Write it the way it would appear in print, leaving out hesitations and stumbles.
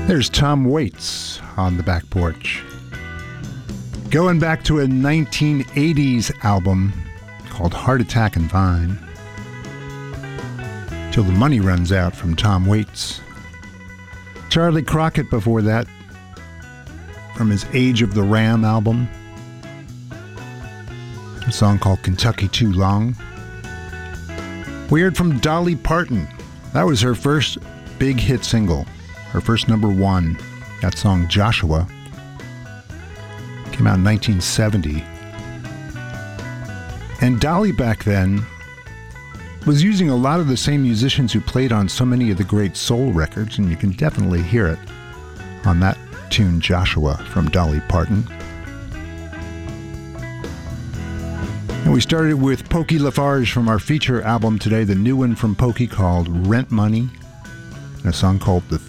There's Tom Waits on the back porch. Going back to a 1980s album called Heart Attack and Vine. Till the Money Runs Out from Tom Waits. Charlie Crockett before that, from his Age of the Ram album. A song called Kentucky Too Long. We heard from Dolly Parton. That was her first big hit single. Her first number one. That song Joshua. Came out in 1970. And Dolly back then was using a lot of the same musicians who played on so many of the great soul records, and you can definitely hear it on that tune Joshua from Dolly Parton. And we started with Pokey LaFarge from our feature album today, the new one from Pokey called Rent Money, and a song called The